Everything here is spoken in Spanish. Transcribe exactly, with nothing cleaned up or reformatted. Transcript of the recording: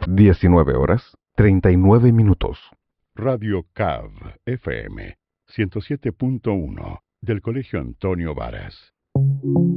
diecinueve horas, treinta y nueve minutos. Radio C A V F M ciento siete punto uno del Colegio Antonio Varas.